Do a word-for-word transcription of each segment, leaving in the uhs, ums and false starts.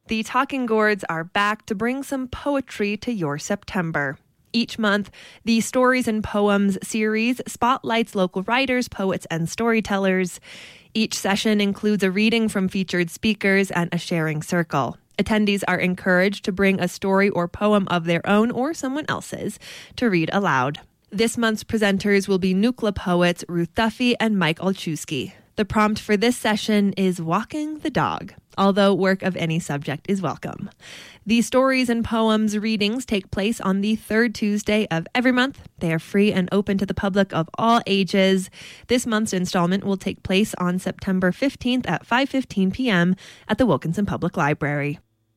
The Talking Gourds are back to bring some poetry to your September. Each month, the Stories and Poems series spotlights local writers, poets, and storytellers. Each session includes a reading from featured speakers and a sharing circle. Attendees are encouraged to bring a story or poem of their own or someone else's to read aloud. This month's presenters will be Nucla poets Ruth Duffy and Mike Olszewski. The prompt for this session is Walking the Dog, although work of any subject is welcome. The Stories and Poems readings take place on the third Tuesday of every month. They are free and open to the public of all ages. This month's installment will take place on September fifteenth at five fifteen p.m. at the Wilkinson Public Library.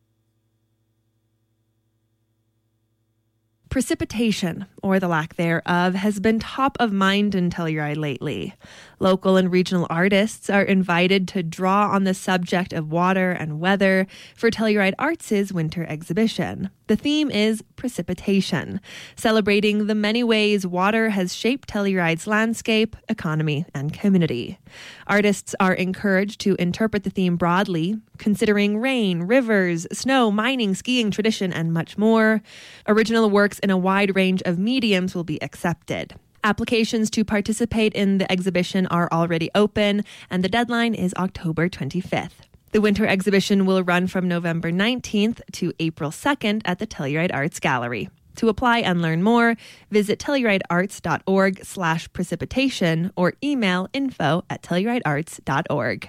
Precipitation, or the lack thereof, has been top of mind in Telluride lately. Local and regional artists are invited to draw on the subject of water and weather for Telluride Arts' winter exhibition. The theme is precipitation, celebrating the many ways water has shaped Telluride's landscape, economy, and community. Artists are encouraged to interpret the theme broadly, considering rain, rivers, snow, mining, skiing, tradition, and much more. Original works in a wide range of mediums will be accepted. Applications to participate in the exhibition are already open, and the deadline is October twenty-fifth. The winter exhibition will run from November nineteenth to April second at the Telluride Arts Gallery. To apply and learn more, visit telluridearts.org slash precipitation or email info at telluridearts dot org.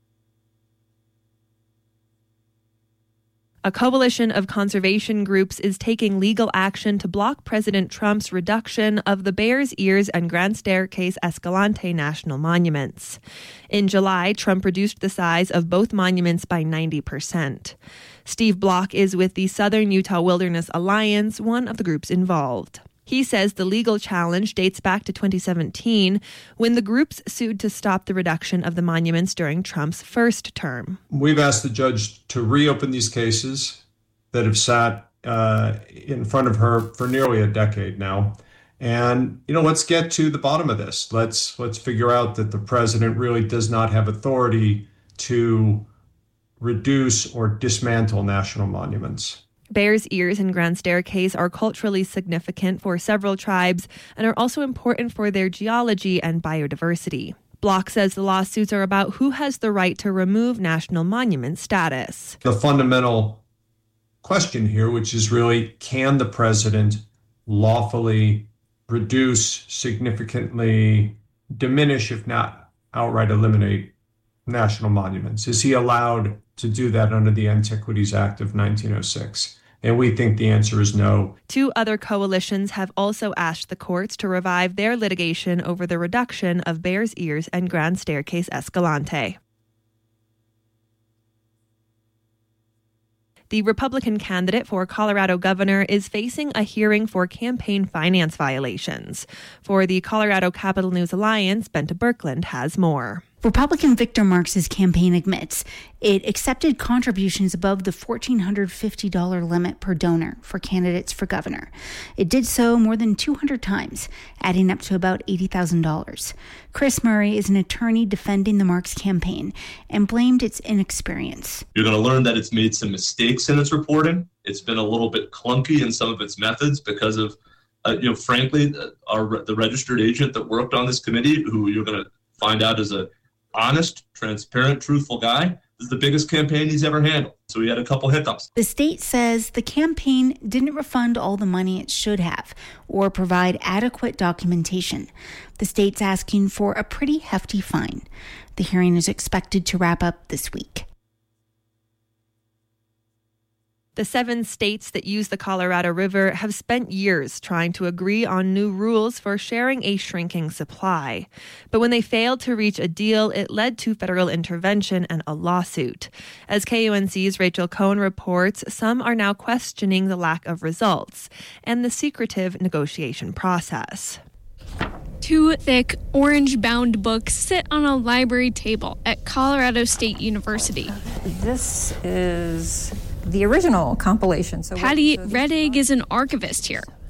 A coalition of conservation groups is taking legal action to block President Trump's reduction of the Bears Ears and Grand Staircase Escalante national monuments. In July, Trump reduced the size of both monuments by ninety percent. Steve Block is with the Southern Utah Wilderness Alliance, one of the groups involved. He says the legal challenge dates back to twenty seventeen, when the groups sued to stop the reduction of the monuments during Trump's first term. We've asked the judge to reopen these cases that have sat uh, in front of her for nearly a decade now. And, you know, let's get to the bottom of this. Let's let's figure out that the president really does not have authority to reduce or dismantle national monuments. Bears Ears and Grand Staircase are culturally significant for several tribes and are also important for their geology and biodiversity. Block says the lawsuits are about who has the right to remove national monument status. The fundamental question here, which is really, can the president lawfully reduce, significantly diminish, if not outright eliminate, national monuments? Is he allowed to do that under the Antiquities Act of nineteen oh six? And we think the answer is no. Two other coalitions have also asked the courts to revive their litigation over the reduction of Bears Ears and Grand Staircase Escalante. The Republican candidate for Colorado governor is facing a hearing for campaign finance violations. For the Colorado Capital News Alliance, Benta Birkeland has more. Republican Victor Marx's campaign admits it accepted contributions above the one thousand four hundred fifty dollars limit per donor for candidates for governor. It did so more than two hundred times, adding up to about eighty thousand dollars. Chris Murray is an attorney defending the Marx campaign and blamed its inexperience. You're going to learn that it's made some mistakes in its reporting. It's been a little bit clunky in some of its methods because of, uh, you know, frankly, our the registered agent that worked on this committee, who you're going to find out is a honest, transparent, truthful guy. This is the biggest campaign he's ever handled. So we had a couple hiccups. The state says the campaign didn't refund all the money it should have or provide adequate documentation. The state's asking for a pretty hefty fine. The hearing is expected to wrap up this week. The seven states that use the Colorado River have spent years trying to agree on new rules for sharing a shrinking supply. But when they failed to reach a deal, it led to federal intervention and a lawsuit. As K U N C's Rachel Cohn reports, some are now questioning the lack of results and the secretive negotiation process. Two thick, orange-bound books sit on a library table at Colorado State University. This is the original compilation. So Patty Reddig is an archivist here.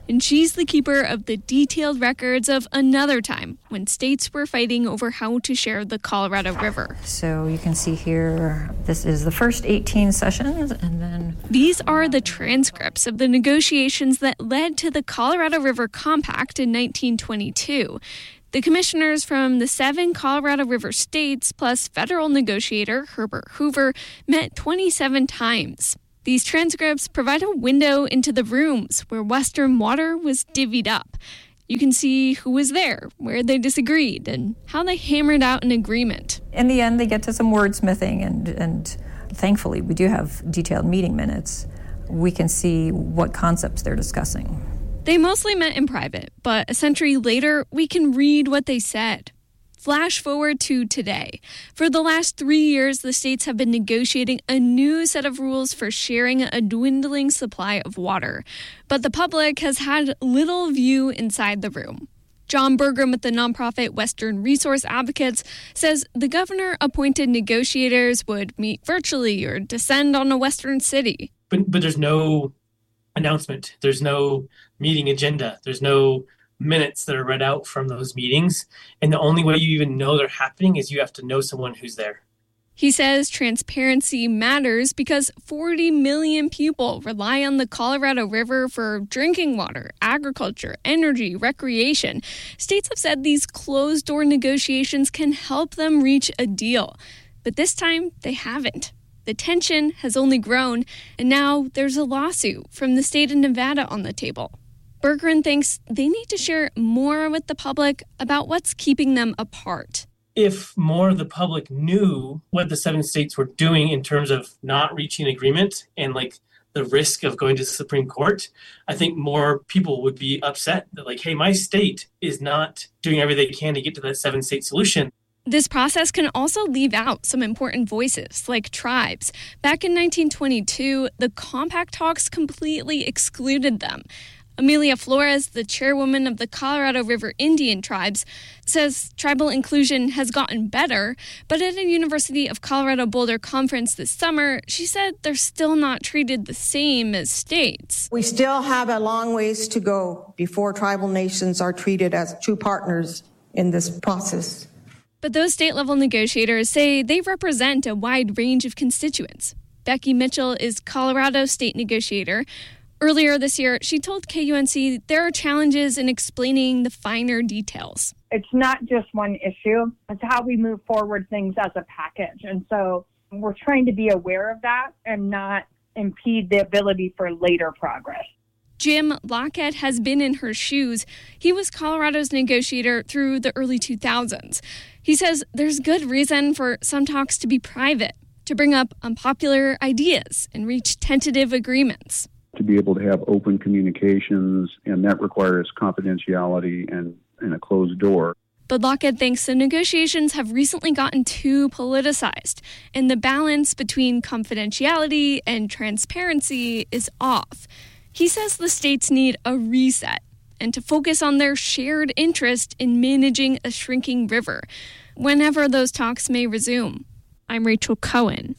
and she's the keeper of the detailed records of another time when states were fighting over how to share the Colorado River. So you can see here, this is the first eighteen sessions, and then... These are the transcripts of the negotiations that led to the Colorado River Compact in nineteen twenty-two. The commissioners from the seven Colorado River states plus federal negotiator Herbert Hoover met twenty-seven times. These transcripts provide a window into the rooms where Western water was divvied up. You can see who was there, where they disagreed, and how they hammered out an agreement. In the end, they get to some wordsmithing, and, and thankfully, we do have detailed meeting minutes. We can see what concepts they're discussing. They mostly met in private, but a century later, we can read what they said. Flash forward to today. For the last three years, the states have been negotiating a new set of rules for sharing a dwindling supply of water. But the public has had little view inside the room. John Bergrum with the nonprofit Western Resource Advocates says the governor-appointed negotiators would meet virtually or descend on a Western city. But, but there's no announcement. There's no meeting agenda. There's no minutes that are read out from those meetings. And the only way you even know they're happening is you have to know someone who's there. He says transparency matters because forty million people rely on the Colorado River for drinking water, agriculture, energy, recreation. States have said these closed-door negotiations can help them reach a deal. But this time, they haven't. The tension has only grown, and now there's a lawsuit from the state of Nevada on the table. Berggren thinks they need to share more with the public about what's keeping them apart. If more of the public knew what the seven states were doing in terms of not reaching an agreement and like the risk of going to the Supreme Court, I think more people would be upset that like, hey, my state is not doing everything they can to get to that seven state solution. This process can also leave out some important voices, like tribes. Back in nineteen twenty-two, the compact talks completely excluded them. Amelia Flores, the chairwoman of the Colorado River Indian Tribes, says tribal inclusion has gotten better, but at a University of Colorado Boulder conference this summer, she said they're still not treated the same as states. We still have a long ways to go before tribal nations are treated as true partners in this process. But those state-level negotiators say they represent a wide range of constituents. Becky Mitchell is Colorado's state negotiator. Earlier this year, she told K U N C there are challenges in explaining the finer details. It's not just one issue. It's how we move forward things as a package. And so we're trying to be aware of that and not impede the ability for later progress. Jim Lockett has been in her shoes. He was Colorado's negotiator through the early two thousands. He says there's good reason for some talks to be private, to bring up unpopular ideas and reach tentative agreements. To be able to have open communications, and that requires confidentiality and, and a closed door. But Lockett thinks the negotiations have recently gotten too politicized, and the balance between confidentiality and transparency is off. He says the states need a reset and to focus on their shared interest in managing a shrinking river, whenever those talks may resume. I'm Rachel Cohen.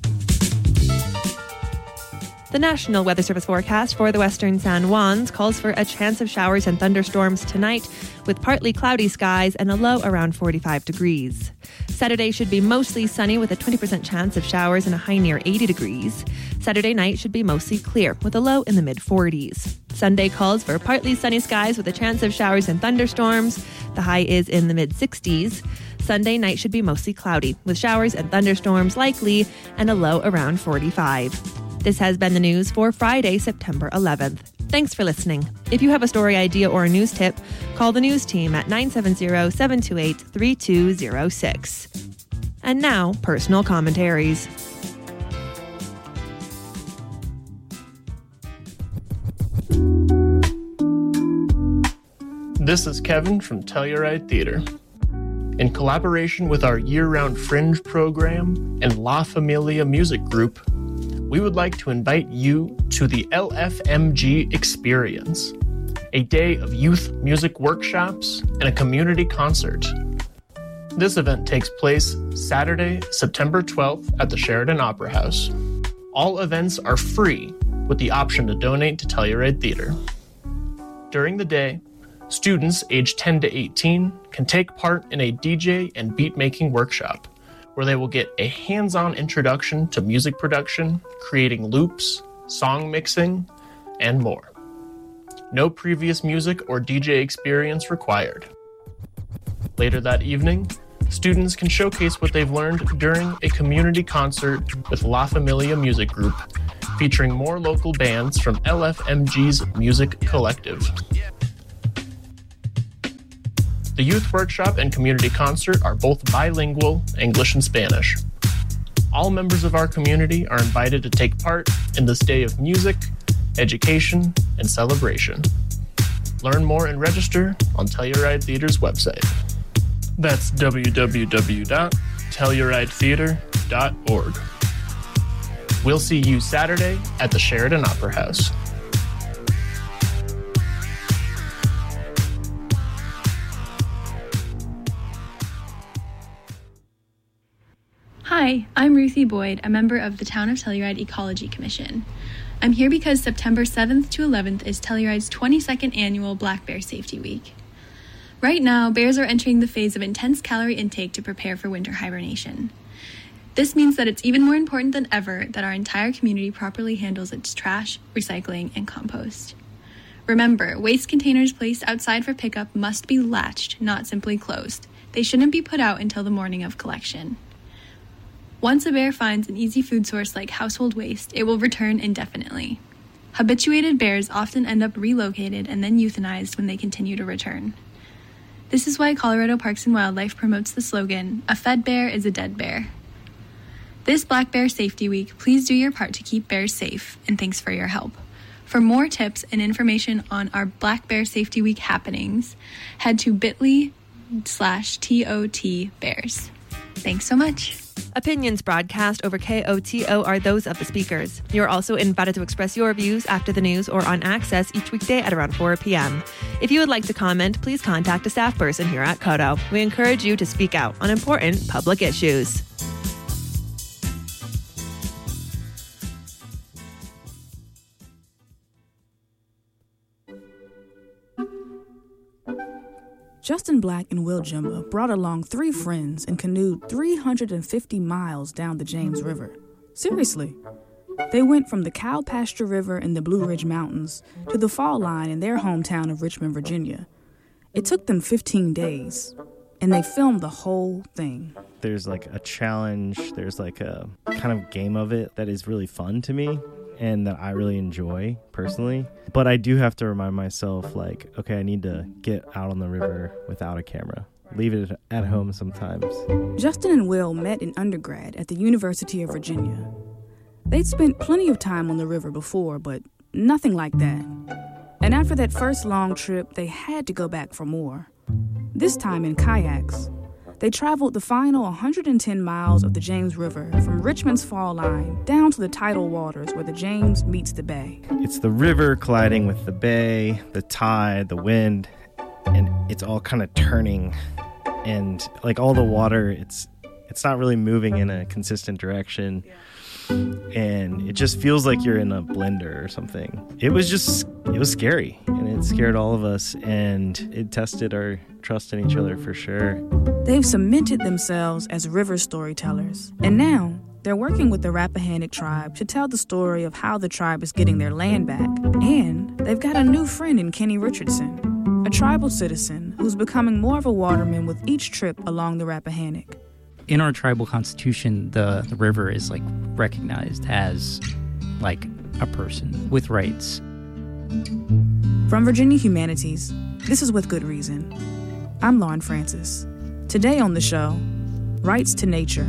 The National Weather Service forecast for the western San Juans calls for a chance of showers and thunderstorms tonight with partly cloudy skies and a low around forty-five degrees. Saturday should be mostly sunny with a twenty percent chance of showers and a high near eighty degrees. Saturday night should be mostly clear with a low in the mid forties. Sunday calls for partly sunny skies with a chance of showers and thunderstorms. The high is in the mid sixties. Sunday night should be mostly cloudy with showers and thunderstorms likely and a low around forty-five. This has been the news for Friday, September eleventh. Thanks for listening. If you have a story idea or a news tip, call the news team at nine seven zero, seven two eight, three two zero six. And now, personal commentaries. This is Kevin from Telluride Theater. In collaboration with our year-round Fringe program and La Familia Music Group, we would like to invite you to the L F M G Experience, a day of youth music workshops and a community concert. This event takes place Saturday, September twelfth at the Sheridan Opera House. All events are free with the option to donate to Telluride Theater. During the day, students aged ten to eighteen can take part in a D J and beat-making workshop, where they will get a hands-on introduction to music production, creating loops, song mixing, and more. No previous music or D J experience required. Later that evening, students can showcase what they've learned during a community concert with La Familia Music Group, featuring more local bands from L F M G's Music Collective. The youth workshop and community concert are both bilingual, English and Spanish. All members of our community are invited to take part in this day of music, education, and celebration. Learn more and register on Telluride Theater's website. That's w w w dot telluride theater dot org. We'll see you Saturday at the Sheridan Opera House. Hi, I'm Ruthie Boyd, a member of the Town of Telluride Ecology Commission. I'm here because September seventh to eleventh is Telluride's twenty-second annual Black Bear Safety Week. Right now, bears are entering the phase of intense calorie intake to prepare for winter hibernation. This means that it's even more important than ever that our entire community properly handles its trash, recycling, and compost. Remember, waste containers placed outside for pickup must be latched, not simply closed. They shouldn't be put out until the morning of collection. Once a bear finds an easy food source like household waste, it will return indefinitely. Habituated bears often end up relocated and then euthanized when they continue to return. This is why Colorado Parks and Wildlife promotes the slogan, "A fed bear is a dead bear." This Black Bear Safety Week, please do your part to keep bears safe, and thanks for your help. For more tips and information on our Black Bear Safety Week happenings, head to bit.ly slash TOT Bears. Thanks so much. Opinions broadcast over K O T O are those of the speakers. You're also invited to express your views after the news or on Access each weekday at around four p.m. If you would like to comment, please contact a staff person here at Kodo. We encourage you to speak out on important public issues. Justin Black and Will Jumba brought along three friends and canoed three hundred fifty miles down the James River. Seriously. They went from the Cow Pasture River in the Blue Ridge Mountains to the fall line in their hometown of Richmond, Virginia. It took them fifteen days, and they filmed the whole thing. There's like a challenge, there's like a kind of game of it that is really fun to me and that I really enjoy personally. But I do have to remind myself, like, okay, I need to get out on the river without a camera. Leave it at home sometimes. Justin and Will met in undergrad at the University of Virginia. They'd spent plenty of time on the river before, but nothing like that. And after that first long trip, they had to go back for more. This time in kayaks. They traveled the final one hundred ten miles of the James River from Richmond's fall line down to the tidal waters where the James meets the bay. It's the river colliding with the bay, the tide, the wind, and it's all kind of turning. And like all the water, it's it's not really moving in a consistent direction. And it just feels like you're in a blender or something. It was just, it was scary, and it scared all of us, and it tested our trust in each other for sure. They've cemented themselves as river storytellers, and now they're working with the Rappahannock tribe to tell the story of how the tribe is getting their land back. And they've got a new friend in Kenny Richardson, a tribal citizen who's becoming more of a waterman with each trip along the Rappahannock. In our tribal constitution, the, the river is like recognized as like a person with rights. From Virginia Humanities, this is With Good Reason. I'm Lauren Francis. Today on the show, Rights to Nature.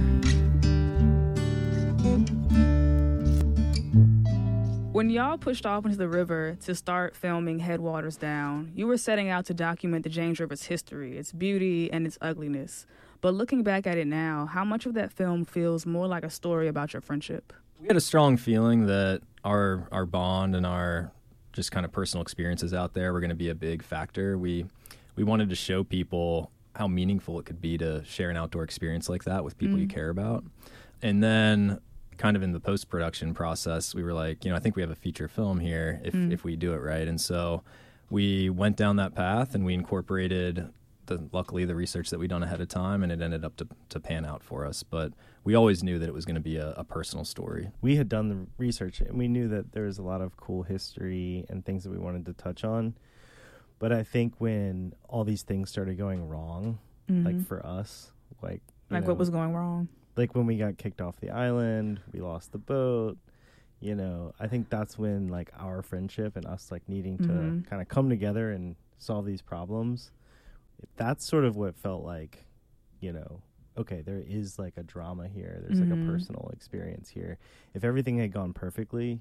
When y'all pushed off into the river to start filming Headwaters Down, you were setting out to document the James River's history, its beauty, and its ugliness. But looking back at it now, how much of that film feels more like a story about your friendship? We had a strong feeling that our our bond and our just kind of personal experiences out there were going to be a big factor. We we wanted to show people how meaningful it could be to share an outdoor experience like that with people mm. you care about. And then kind of in the post-production process, we were like, you know, I think we have a feature film here if, mm. if we do it right. And so we went down that path and we incorporated the luckily the research that we'd done ahead of time, and it ended up to, to pan out for us. But we always knew that it was going to be a, a personal story. We had done the research, and we knew that there was a lot of cool history and things that we wanted to touch on. But I think when all these things started going wrong, Mhm. like for us, like you Like know, what was going wrong? like when we got kicked off the island, we lost the boat. You know, I think that's when like our friendship and us like needing to Mhm. kind of come together and solve these problems. That's sort of what felt like, you know, okay, there is like a drama here. There's like Mhm. a personal experience here. If everything had gone perfectly,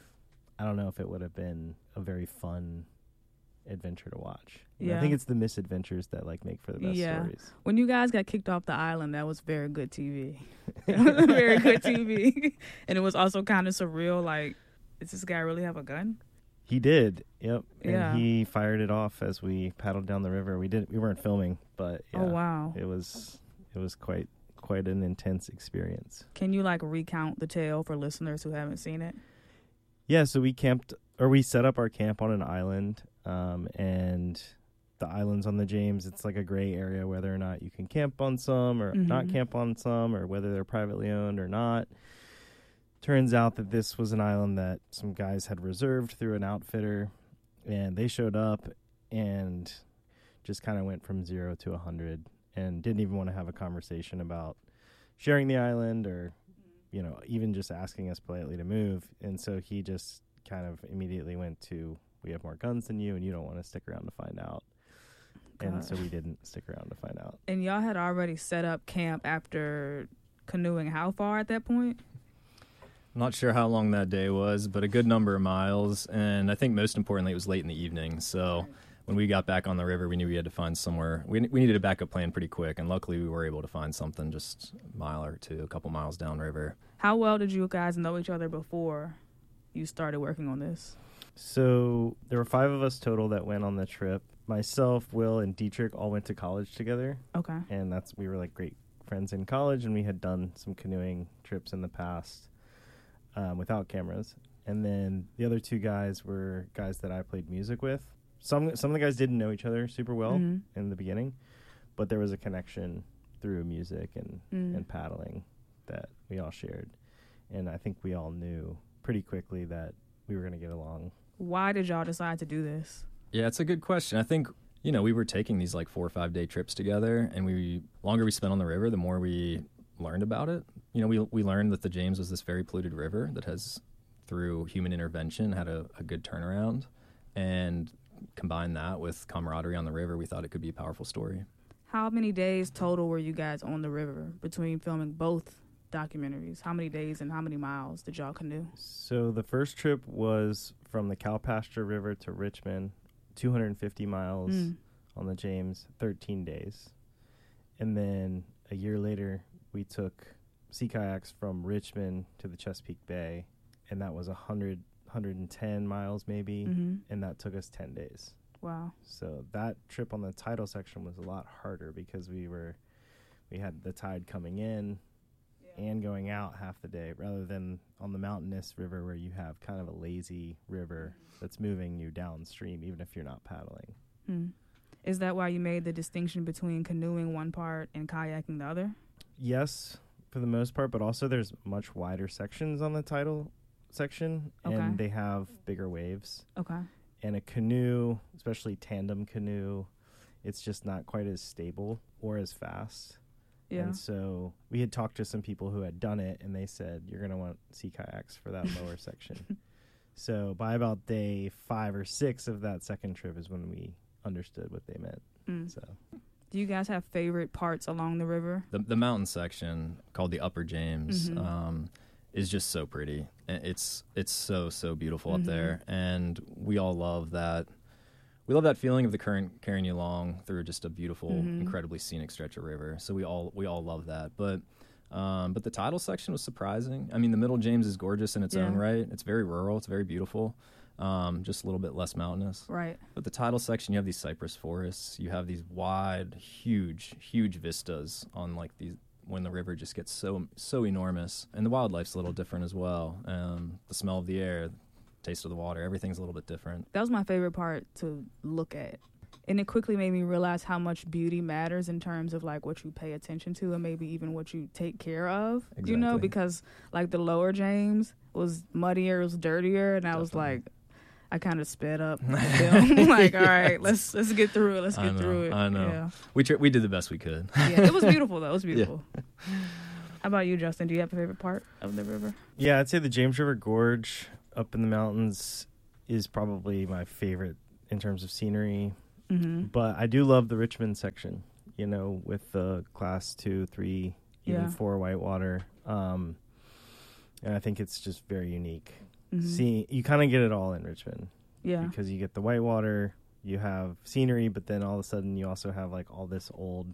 I don't know if it would have been a very fun adventure to watch. You know, I Yeah. think it's the misadventures that like make for the best yeah. stories. When you guys got kicked off the island, that was very good T V. Very good T V. And it was also kind of surreal. Like, does this guy really have a gun? He did, yep. And Yeah. he fired it off as we paddled down the river. We did. We weren't filming, but yeah, Oh, wow. it was it was quite quite an intense experience. Can you like recount the tale for listeners who haven't seen it? Yeah, so we camped, or we set up our camp on an island, um, and the islands on the James, it's like a gray area whether or not you can camp on some or not Mhm. camp on some, or whether they're privately owned or not. Turns out that this was an island that some guys had reserved through an outfitter, and they showed up and just kind of went from zero to a hundred and didn't even want to have a conversation about sharing the island or, you know, even just asking us politely to move. And so he just kind of immediately went to, we have more guns than you and you don't want to stick around to find out. And so Gosh. we didn't stick around to find out. And y'all had already set up camp after canoeing how far at that point? I'm not sure how long that day was, but a good number of miles. And I think most importantly, it was late in the evening. So when we got back on the river, we knew we had to find somewhere. We, we needed a backup plan pretty quick. And luckily, we were able to find something just a mile or two, a couple miles downriver. How well did you guys know each other before you started working on this? So there were five of us total that went on the trip. Myself, Will, and Dietrich all went to college together. Okay. And that's we were like great friends in college, and we had done some canoeing trips in the past um, without cameras. And then the other two guys were guys that I played music with. Some some of the guys didn't know each other super well Mhm. in the beginning, but there was a connection through music and, Mm. and paddling that we all shared. And I think we all knew pretty quickly that we were going to get along. Why did y'all decide to do this? Yeah, it's a good question. I think, you know, we were taking these like four or five day trips together, and we longer we spent on the river, the more we learned about it. You know, we we learned that the James was this very polluted river that has, through human intervention, had a, a good turnaround. And combine that with camaraderie on the river, we thought it could be a powerful story. How many days total were you guys on the river between filming both documentaries? How many days and how many miles did y'all canoe? So the first trip was from the Cowpasture River to Richmond, two hundred fifty miles Mm. on the James, thirteen days. And then a year later, we took sea kayaks from Richmond to the Chesapeake Bay, and that was one hundred, one hundred ten miles maybe, Mhm. and that took us ten days. Wow. So that trip on the tidal section was a lot harder because we were we had the tide coming in and going out half the day, rather than on the mountainous river where you have kind of a lazy river that's moving you downstream even if you're not paddling. Hmm. Is that why you made the distinction between canoeing one part and kayaking the other? Yes, for the most part, but also there's much wider sections on the tidal section, Okay. and they have bigger waves. Okay. And a canoe, especially tandem canoe, it's just not quite as stable or as fast. Yeah. And so we had talked to some people who had done it, and they said, you're going to want sea kayaks for that lower section. So by about day five or six of that second trip is when we understood what they meant. Mm. So Do you guys have favorite parts along the river? The the mountain section called the Upper James Mhm. um, is just so pretty. It's it's so so beautiful Mhm. up there, and we all love that. We love that feeling of the current carrying you along through just a beautiful, Mhm. incredibly scenic stretch of river. So we all we all love that. But um, but the tidal section was surprising. I mean, the Middle James is gorgeous in its Yeah. own right. It's very rural. It's very beautiful. Um, just a little bit less mountainous. Right. But the tidal section, you have these cypress forests. You have these wide, huge, huge vistas on like these when the river just gets so so enormous, and the wildlife's a little different as well. Um, the smell of the air, taste of the water. Everything's a little bit different. That was my favorite part to look at. And it quickly made me realize how much beauty matters in terms of like what you pay attention to and maybe even what you take care of. Exactly. You know, because like the lower James was muddier, it was dirtier, and I Definitely. was like, I kind of sped up the film. Like, all right, let's let's get through it. Let's get I know, through it. I know. Yeah. We tr- we did the best we could. Yeah, it was beautiful though. It was beautiful. Yeah. How about you, Justin? Do you have a favorite part of the river? Yeah, I'd say the James River Gorge up in the mountains is probably my favorite in terms of scenery. Mm-hmm. But I do love the Richmond section, you know, with the class two, three, even Yeah. four whitewater. Um, and I think it's just very unique. Mm-hmm. See, you kind of get it all in Richmond. Yeah. Because you get the whitewater, you have scenery, but then all of a sudden you also have like all this old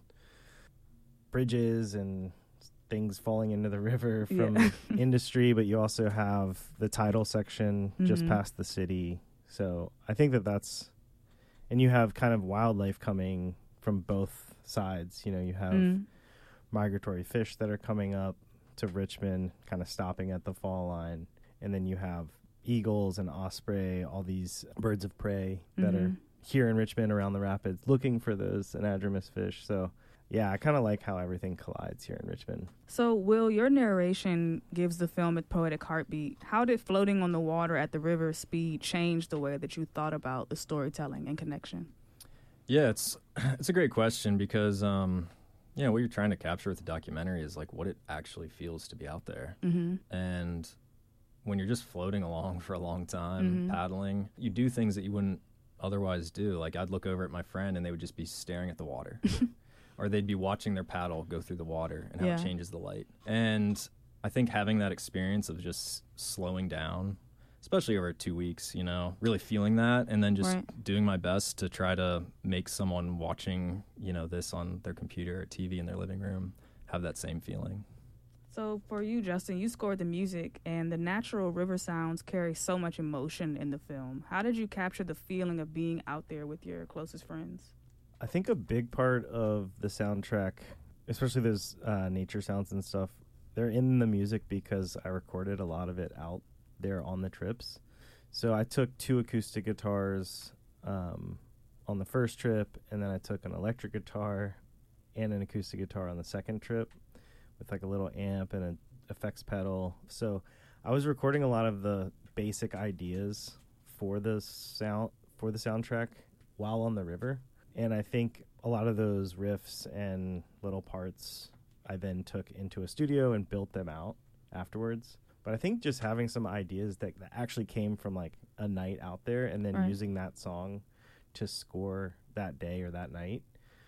bridges and things falling into the river from Yeah. industry, but you also have the tidal section just Mhm. past the city. So I think that that's, and you have kind of wildlife coming from both sides. You know, you have Mm. migratory fish that are coming up to Richmond, kind of stopping at the fall line. And then you have eagles and osprey, all these birds of prey that Mhm. are here in Richmond around the rapids looking for those anadromous fish. So yeah, I kind of like how everything collides here in Richmond. So, Will, your narration gives the film a poetic heartbeat. How did floating on the water at the river's speed change the way that you thought about the storytelling and connection? Yeah, it's it's a great question because um, you know what you're trying to capture with the documentary is like what it actually feels to be out there. Mm-hmm. And when you're just floating along for a long time, Mhm. paddling, you do things that you wouldn't otherwise do. Like I'd look over at my friend and they would just be staring at the water. Or they'd be watching their paddle go through the water and how Yeah. it changes the light. And I think having that experience of just slowing down, especially over two weeks, you know, really feeling that and then just Right. doing my best to try to make someone watching, you know, this on their computer or T V in their living room have that same feeling. So, for you, Justin, you scored the music, and the natural river sounds carry so much emotion in the film. How did you capture the feeling of being out there with your closest friends? I think a big part of the soundtrack, especially those uh, nature sounds and stuff, they're in the music because I recorded a lot of it out there on the trips. So I took two acoustic guitars um, on the first trip, and then I took an electric guitar and an acoustic guitar on the second trip with like a little amp and an effects pedal. So I was recording a lot of the basic ideas for the sound for the soundtrack while on the river. And I think a lot of those riffs and little parts I then took into a studio and built them out afterwards. But I think just having some ideas that, that actually came from like a night out there and then Right. using that song to score that day or that night,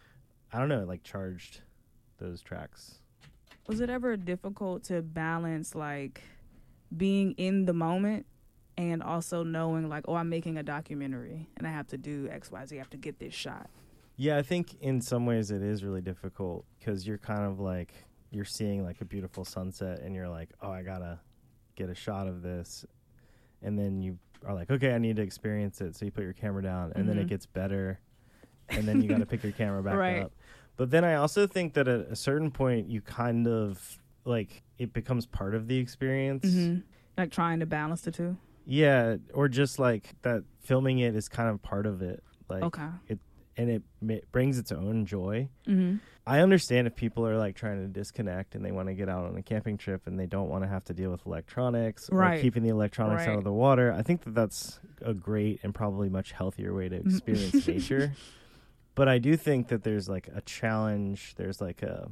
I don't know, it like charged those tracks. Was it ever difficult to balance, like, being in the moment and also knowing, like, oh, I'm making a documentary and I have to do X, Y, Z, I have to get this shot? Yeah, I think in some ways it is really difficult because you're kind of like, you're seeing like a beautiful sunset and you're like, oh, I gotta get a shot of this. And then you are like, okay, I need to experience it. So you put your camera down and then it Mhm. gets better. And then you got to pick your camera back Right. up. But then I also think that at a certain point you kind of like, it becomes part of the experience. Mm-hmm. Like trying to balance the two? Yeah, or just like that filming it is kind of part of it. Like Okay. it, and it ma- brings its own joy. Mm-hmm. I understand if people are like trying to disconnect and they want to get out on a camping trip and they don't want to have to deal with electronics or Right. keeping the electronics out Right. of the water. I think that that's a great and probably much healthier way to experience nature. But I do think that there's like a challenge. There's like a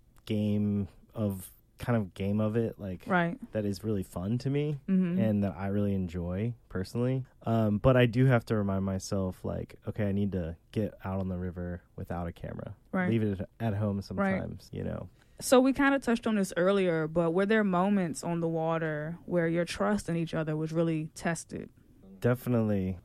game of kind of game of it, like Right. that is really fun to me Mhm. and that I really enjoy personally. Um, but I do have to remind myself, like, okay, I need to get out on the river without a camera. Right. Leave it at home sometimes, you know. So we kind of touched on this earlier, but were there moments on the water where your trust in each other was really tested? Definitely.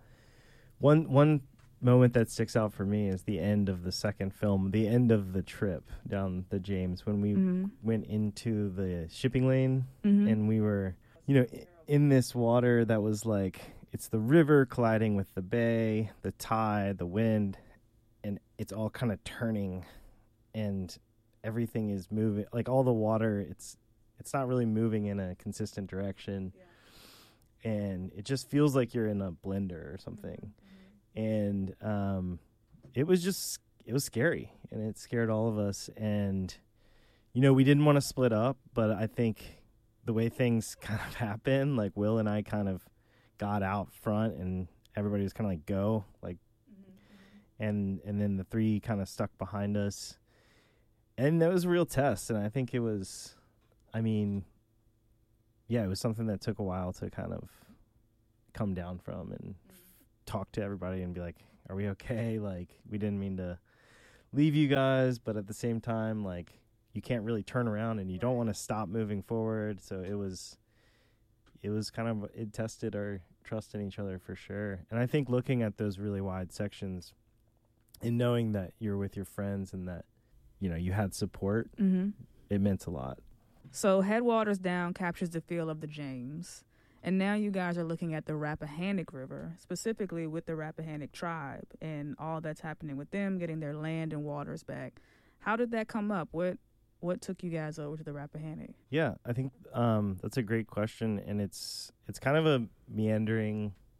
One one moment that sticks out for me is the end of the second film, the end of the trip down the James, when we Mhm. went into the shipping lane Mhm. and we were, you know, i- in this water that was like, it's the river colliding with the bay, the tide, the wind, and it's all kind of turning and everything is moving, like all the water, it's it's not really moving in a consistent direction. and it just feels like you're in a blender or something. And um, it was just, it was scary, and it scared all of us. And, you know, we didn't want to split up, but I think the way things kind of happened, like Will and I kind of got out front, and everybody was kind of like, go, like, mm-hmm. and and then the three kind of stuck behind us. And that was a real test, and I think it was, I mean, yeah, it was something that took a while to kind of come down from and mm-hmm. talk to everybody and be like, are we okay? Like, we didn't mean to leave you guys, but at the same time, like, you can't really turn around and you don't want to stop moving forward. So it was, it was kind of, it tested our trust in each other for sure. And I think looking at those really wide sections and knowing that you're with your friends and that, you know, you had support, mm-hmm. it meant a lot. So Headwaters Down captures the feel of the James. And now you guys are looking at the Rappahannock River, specifically with the Rappahannock tribe and all that's happening with them, getting their land and waters back. How did that come up? What what took you guys over to the Rappahannock? Yeah, I think um, that's a great question, and it's it's kind of a meandering